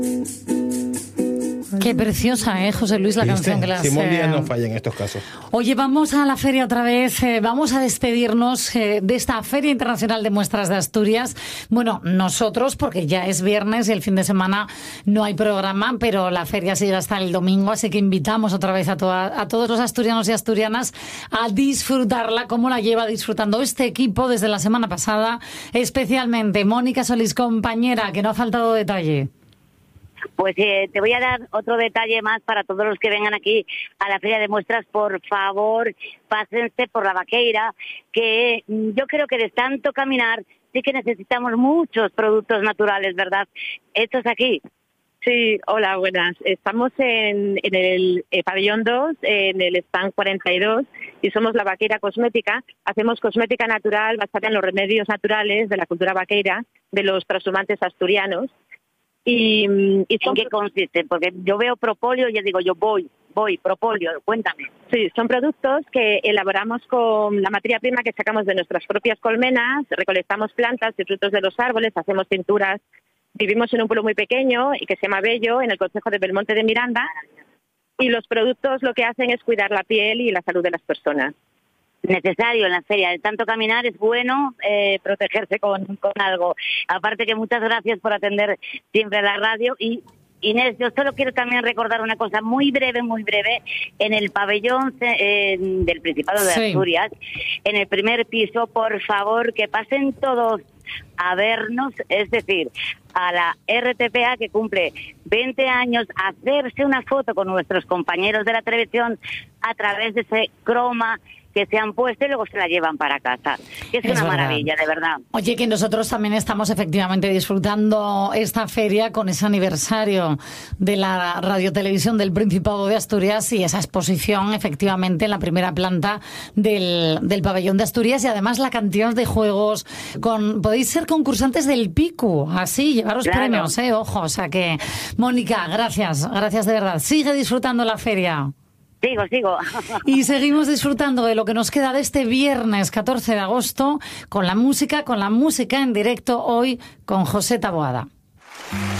Qué preciosa, José Luis, la canción que le has... Simón Díaz no falla en estos casos. Oye, vamos a la feria otra vez, vamos a despedirnos de esta Feria Internacional de Muestras de Asturias. Bueno, nosotros, porque ya es viernes y el fin de semana no hay programa, pero la feria sigue hasta el domingo, así que invitamos otra vez a todos los asturianos y asturianas a disfrutarla, como la lleva disfrutando este equipo desde la semana pasada, especialmente Mónica Solís, compañera, que no ha faltado detalle. Pues te voy a dar otro detalle más para todos los que vengan aquí a la Feria de Muestras. Por favor, pásense por la Vaqueira, que yo creo que de tanto caminar sí que necesitamos muchos productos naturales, ¿verdad? Estos aquí. Sí, hola, buenas. Estamos en el pabellón 2, en el stand 42, y somos la Vaqueira Cosmética. Hacemos cosmética natural basada en los remedios naturales de la cultura vaqueira, de los trashumantes asturianos. ¿En qué consiste? Porque yo veo propóleo y yo digo, voy, propóleo, cuéntame. Sí, son productos que elaboramos con la materia prima que sacamos de nuestras propias colmenas, recolectamos plantas y frutos de los árboles, hacemos tinturas. Vivimos en un pueblo muy pequeño y que se llama Bello, en el concejo de Belmonte de Miranda, y los productos lo que hacen es cuidar la piel y la salud de las personas. Necesario en la feria, de tanto caminar es bueno protegerse con algo. Aparte que muchas gracias por atender siempre la radio. Y Inés, yo solo quiero también recordar una cosa muy breve, en el pabellón del Principado de Asturias, en el primer piso, por favor, que pasen todos a vernos, es decir, a la RTPA, que cumple 20 años, a hacerse una foto con nuestros compañeros de la televisión a través de ese croma que se han puesto y luego se la llevan para casa. Es una maravilla, de verdad. Oye, que nosotros también estamos efectivamente disfrutando esta feria con ese aniversario de la radiotelevisión del Principado de Asturias y esa exposición efectivamente en la primera planta del pabellón de Asturias, y además la cantidad de juegos. Podéis ser concursantes del Picu, así, llevaros premios, ojo. O sea que, Mónica, gracias de verdad. Sigue disfrutando la feria. Sigo. Y seguimos disfrutando de lo que nos queda de este viernes 14 de agosto con la música en directo, hoy con José Taboada.